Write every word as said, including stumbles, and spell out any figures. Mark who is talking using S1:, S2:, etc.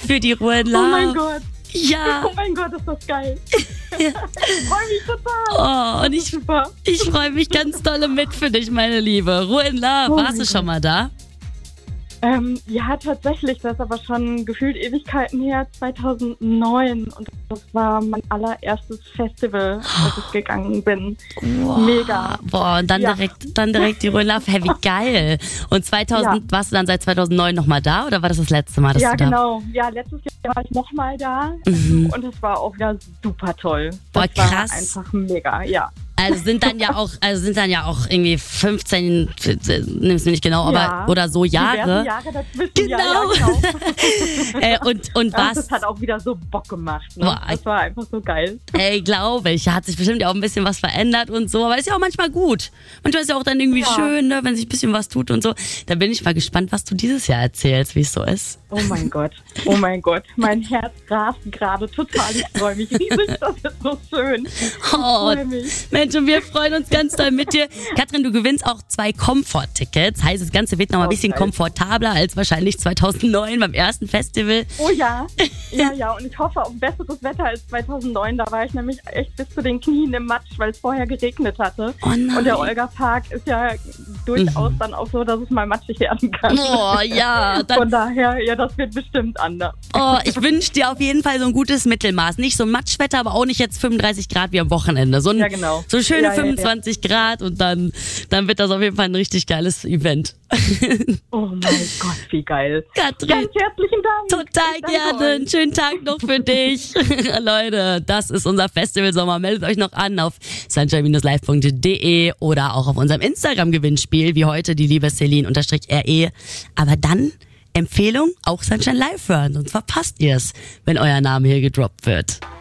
S1: für die Ruhe in Love.
S2: Oh mein Gott.
S1: Ja.
S2: Oh mein Gott, ist das geil.
S1: Ja.
S2: Ich freue mich total.
S1: Oh, und ich,
S2: Super.
S1: ich freue mich ganz dolle mit für dich, meine Liebe. Ruhe in Love.
S2: Oh
S1: Warst
S2: mein
S1: du schon mal da?
S2: Ähm, ja, tatsächlich. Das ist aber schon gefühlt Ewigkeiten her, zweitausendneun. Und das war mein allererstes Festival, als ich gegangen bin.
S1: Wow.
S2: Mega.
S1: Boah, und dann
S2: Ja.
S1: direkt, dann direkt die Ruhe in Love. Hey, wie geil. Und zweitausend, warst du dann seit zweitausendneun nochmal da oder war das das letzte Mal, dass
S2: Ja,
S1: du da
S2: genau. Ja, letztes Jahr war ich nochmal da.
S1: Mhm.
S2: Und es war auch wieder super toll.
S1: Boah,
S2: Das
S1: krass.
S2: war einfach mega, ja.
S1: Also sind dann ja auch, also sind dann ja auch irgendwie fünfzehn, nimm's mir nicht genau, aber
S2: Ja.
S1: oder so Jahre.
S2: Diverse Jahre dazwischen.
S1: Genau.
S2: Ja, ja, genau.
S1: äh, und und
S2: Das
S1: was?
S2: hat auch wieder so Bock gemacht. Ne?
S1: Boah.
S2: Das war einfach so geil.
S1: Ey, glaube ich. Hat sich bestimmt ja auch ein bisschen was verändert und so. Aber ist ja auch manchmal gut. Manchmal ist ja auch dann irgendwie
S2: Ja.
S1: schön, ne, wenn sich ein bisschen was tut und so. Da bin ich mal gespannt, was du dieses Jahr erzählst, wie es so ist.
S2: Oh mein Gott, oh mein Gott. Mein Herz rast gerade total. Ich freue mich riesig. Das ist so schön. Ich
S1: Oh,
S2: freue mich.
S1: Mensch, und wir freuen uns ganz doll mit dir. Katrin, du gewinnst auch zwei Komfort-Tickets. Heißt, das Ganze wird noch mal ein
S2: Oh,
S1: bisschen
S2: geil.
S1: komfortabler als wahrscheinlich zweitausendneun beim ersten Festival.
S2: Oh ja, ja, ja. Und ich hoffe auf besseres Wetter als zweitausendneun. Da war ich nämlich echt bis zu den Knien im Matsch, weil es vorher geregnet hatte.
S1: Oh nein.
S2: Und der Olga-Park ist ja durchaus dann auch so, dass es mal matschig werden kann.
S1: Oh ja, dann
S2: Von daher, ja, das wird bestimmt anders.
S1: Oh, ich wünsche dir auf jeden Fall so ein gutes Mittelmaß. Nicht so ein Matschwetter, aber auch nicht jetzt fünfunddreißig Grad wie am Wochenende. So, ein,
S2: Ja, genau.
S1: so schöne
S2: Ja, ja, ja.
S1: fünfundzwanzig Grad und dann, dann wird das auf jeden Fall ein richtig geiles Event.
S2: Oh mein Gott, wie geil.
S1: Katrin,
S2: Ganz herzlichen Dank.
S1: total
S2: Ich danke
S1: gerne.
S2: euch.
S1: Einen schönen Tag noch für dich. Leute, das ist unser Festival Sommer. Meldet euch noch an auf sunshine dash live punkt de oder auch auf unserem Instagram-Gewinnspiel, wie heute die liebe Celine unterstrich R E. Aber dann Empfehlung, auch Sunshine Live hören, sonst verpasst ihr es, wenn euer Name hier gedroppt wird.